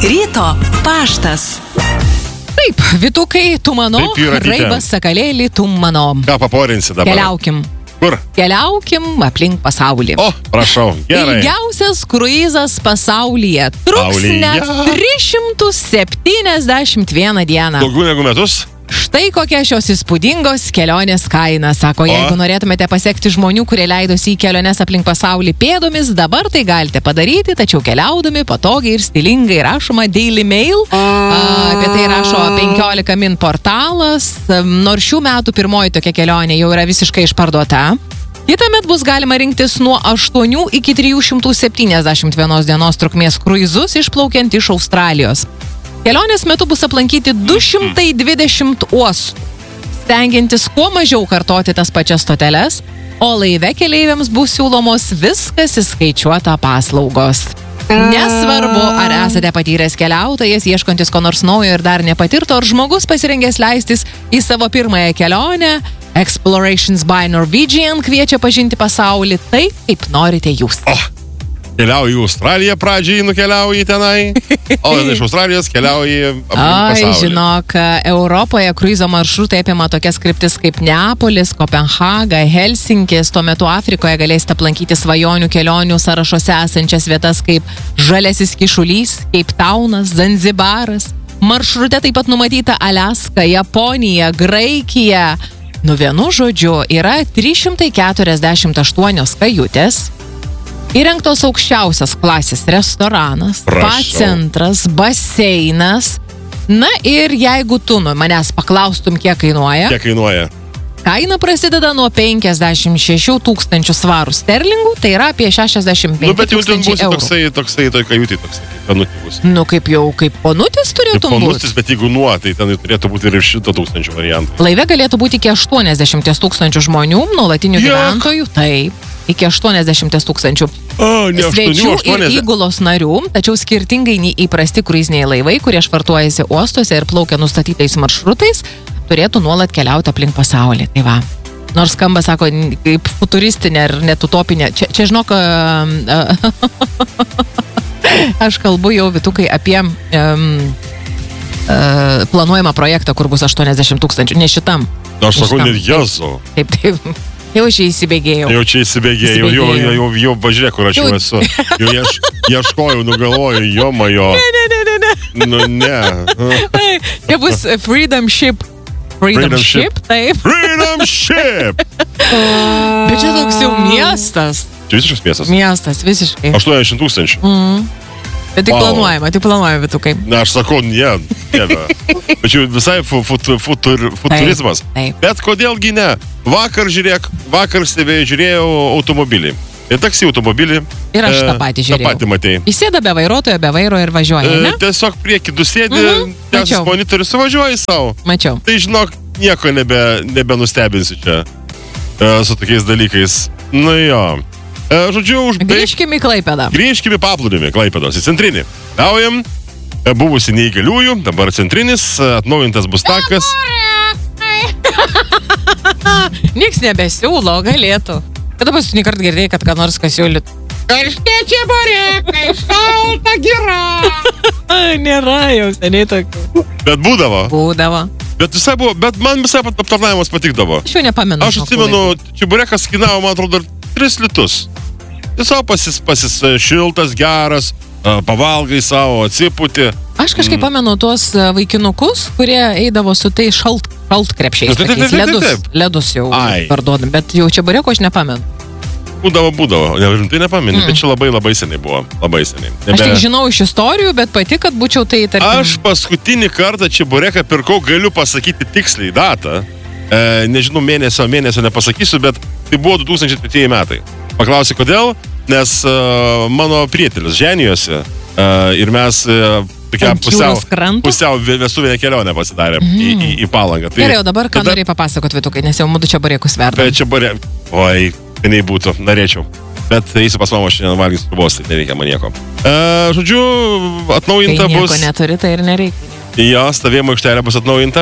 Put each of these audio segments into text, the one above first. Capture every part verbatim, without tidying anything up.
Ryto paštas. Taip, Vytukai, tu mano, Raibas Sakalėlį, tu mano. Ką paporinsi dabar? Keliaukim. Kur? Keliaukim aplink pasaulį. O, prašau, gerai. Ilgiausias kruizas pasaulyje truks net tris šimtus septyniasdešimt vieną dieną. Daugiau negu metus? Štai kokia šios įspūdingos kelionės kaina, sako, jeigu norėtumėte pasiekti žmonių, kurie leidosi į keliones aplink pasaulį pėdomis, dabar tai galite padaryti, tačiau keliaudami patogiai ir stilingai, rašoma Daily Mail, a, apie tai rašo penkiolika min portalas, nors šių metų pirmoji tokia kelionė jau yra visiškai išparduota. Kitąmet bus galima rinktis nuo aštuonių iki trijų šimtų septyniasdešimt vienos dienos trukmės kruizus išplaukiant iš Australijos. Kelionės metu bus aplankyti du šimtai dvidešimt uostų, stengiantis kuo mažiau kartoti tas pačias stoteles, o laive keleiviams bus siūlomos viskas įskaičiuota paslaugos. Nesvarbu, ar esate patyręs keliautojas, ieškantis ko nors naujo ir dar nepatirto, ar žmogus pasirengęs leistis į savo pirmąją kelionę, Explorations by Norwegian kviečia pažinti pasaulį taip, kaip norite jūs. Oh. Keliauji į Australiją pradžiai, nukeliauji tenai, o iš Australijos keliauji aplink pasaulį. Ai, žinok, Europoje kruizo maršrutai apima tokias kryptis kaip Neapolis, Kopenhaga, Helsinkis, tuo metu Afrikoje galėsite aplankyti svajonių kelionių sąrašuose esančias vietas kaip Žaliasis Kyšulys, Cape Taunas, Zanzibaras. Maršrute taip pat numatyta Aliaska, Japonija, Graikija. Nu vienu žodžiu, yra trys šimtai keturiasdešimt aštuonios kajutės. Įrengtos aukščiausias klasės restoranas, spa centras, baseinas. Na ir jeigu tu nu manęs paklaustum, kiek kainuoja. Kiek kainuoja? Kaina prasideda nuo penkiasdešimt šešių tūkstančių svarų sterlingų, tai yra apie šešiasdešimt penki tūkstančiai eurų. Nu, bet jau ten bus toksai, toksai, toj kajutį toksai, kaip panutis bus. Nu, kaip jau, kaip panutis turėtų būti. Panutis, bet jeigu nuo, tai ten turėtų būti ir šimto tūkstančių variantų. Laive galėtų būti iki aštuoniasdešimt tūkstančių žmonių, nuolatinių gyventojų, taip. Iki aštuoniasdešimt tūkstančių svečių ir įgulos narių, tačiau skirtingai nei įprasti kruiziniai laivai, kurie švartuojasi uostuose ir plaukia nustatytais maršrutais, turėtų nuolat keliauti aplink pasaulį. Tai va. Nors skamba, sako, kaip futuristinė ir net utopinė. Čia, čia žinok, aš kalbu jau, Vytukai, apie um, uh, planuojamą projektą, kur bus aštuoniasdešimt tūkstančių, ne šitam. Aš sakau, net Jezu. Taip, taip. Jau čia įsibėgėjau. Jau čia įsibėgėjau, jau, jau, jau, jau važiuok, kur aš jau esu. Jau ieš, ieškojau, nugalvoju, jo majo. Ne, ne, ne, ne, ne. Nu, ne. Čia bus Freedom Ship. Freedom, Freedom Ship, taip. Freedom Ship! Bet čia toks jau miestas. Čia visiškas miestas? Miestas, visiškai. aštuoniasdešimt tūkstančių. Mm. Bet tik wow. planuojama, tik planuojama, Vytukai. Na, aš sakau, ne, ne. Bet čia visai fu, futur, futur, futurizmas. Taip, taip. Bet kodėlgi ne? Vakar žiūrėk, vakar stebėjau, žiūrėjau automobilį. Ir taksi automobilį. Ir aš tą patį žiūrėjau. Tą patį matei. Įsėda be vairuotojo, be vairo ir važiuoja, ne? E, tiesiog prieki du sėdi, mhm, tęsis monitorius, suvažiuoji savo. Mačiau. Tai žinok, nieko nebe, nebenustebinsi čia e, su tokiais dalykais. Nu jo. E, žodžiu, užbaig... Grįžkime į Klaipėdą. Grįžkime į paplūdimį Klaipėdos, į centrinį. Daujam, e, buvusi neįgaliųjų, dabar centrinis, atnaujintas bus takas. Niks nebesiūlo, galėtų. Kada paskutinį kartą girdėjai, kad ką nors kas siūlyt? Karštie čeburekai, šalta gira. Nėra jau seniai tokių. Bet būdavo. Būdavo. Bet, visai buvo, bet man visai aptarnavimas patikdavo. Aš jau nepamenu. Aš atsimenu, čeburekas kainavo, man atrodo, tris litus. Tiesiog pasis, pasis šiltas, geras, pavalgai savo, atsipūti. Aš kažkaip mm. pamenu tuos vaikinukus, kurie eidavo su tai šalt, šalt krepšiais, taip, taip, taip, ledus, taip, taip. ledus jau Ai. parduodam, bet jau čebureko aš nepamenu. Būdavo, būdavo, ne, tai nepamenu, mm. bet čia labai labai seniai buvo, labai seniai. Nebe... Aš tik žinau iš istorijų, bet pati, kad būčiau tai tarkim... Aš paskutinį kartą čebureką pirkau, galiu pasakyti tiksliai datą, e, nežinau mėnesio, mėnesio nepasakysiu, bet tai buvo du tūkstančiai tretieji metai. Paklausiu, kodėl? Nes uh, mano prietėlis ženijosi uh, ir mes uh, tokia pusiau, pusiau vestuvinę kelionę pasidarėm mm. į, į, į Palangą. Tai, gerai, o dabar ką tada... norėjai papasakot, Vytukai, nes jau mūdu čeburekus verdam. Bet čeburė... Oi, seniai būtų, norėčiau. Bet eisiu pas mamą, šiandien valgysiu trubos, tai nereikia man nieko. Uh, žodžiu, atnaujinta kai bus... Kai nieko neturi, tai ir nereikia. Jo, stovėjimo aikštelė bus atnaujinta.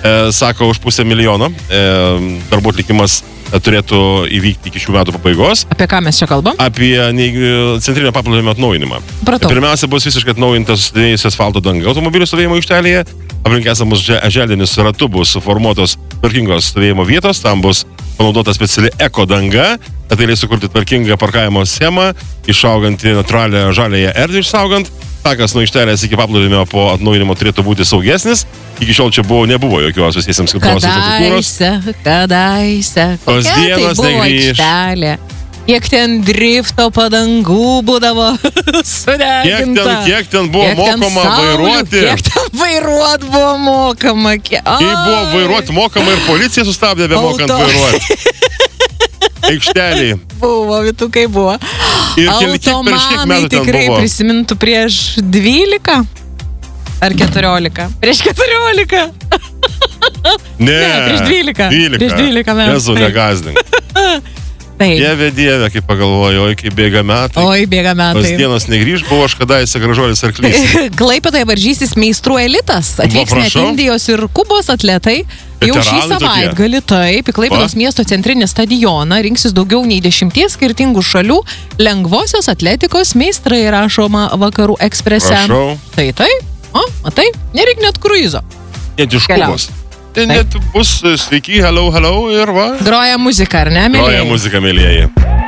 e, sako, už pusę milijono. E, darbų atlikimas turėtų įvykti iki šių metų pabaigos. Apie ką mes čia kalbam? Apie centrinio paplūdimio atnaujinimą. Pratau. Pirmiausia, bus visiškai atnaujintas sudėjus asfalto danga automobilių stovėjimo aikštelėje. Aplink esamus želdinius ratu bus suformuotos tvarkingos stovėjimo vietos, tam bus panaudota speciali eko danga, kad tai leis sukurti tvarkingą parkavimo schemą, išaugantį natūralią žalėją erdvę išsaugant. Takas nuo aikštelės iki paplūdimio po atnaujinimo turėtų būti saugesnis. Iki šiol čia buvo, nebuvo jokios visiesiams skirtos infrastruktūros. Kadaise, kadaise. Tos Kokia dienos tai buvo negrįš. aikštelė? Kiek ten drifto padangų būdavo sudeginta. Kiek ten, kiek ten buvo Kiek ten mokama saulių, vairuoti. Kiek ten vairuot buvo mokama. Kiek... Kai buvo vairuoti mokama ir policija sustabdė bemokant Auto. vairuoti. Aikšteliai. Buvo, tu kaip buvo. Ir kiek, kiek prieš kiek metų ten tikrai buvo? prisimintų prieš dvylika ar keturiolika. Prieš keturiolika. Ne, Ne, prieš dvylika. dvylika. Prieš dvylika metų. Jezu, Taip. negazdink. Taip. Dieve, dieve, kaip pagalvoju, oi, kai bėga metai. Oi, bėga Tos metai. dienos negrįž, buvo aš kadaise gražuolis arklys. Klaipėdoje varžysis meistrų elitas. Atvyks net prašau. Indijos ir Kubos atletai. Jau šį Veteranai tokie. savaitgalį taip, į Klaipėdos Va. miesto centrinį stadioną rinksis daugiau nei dešimties skirtingų šalių lengvosios atletikos meistrai, rašoma Vakarų eksprese. Prašau. Tai tai, o, matai, nereik net kruizo. Net iš Keliauk. Kubos. Tai net bus sveiki, hello, hello ir va. Groja muzika, ar ne, Groja mėlyje? muzika, mėlyjeji.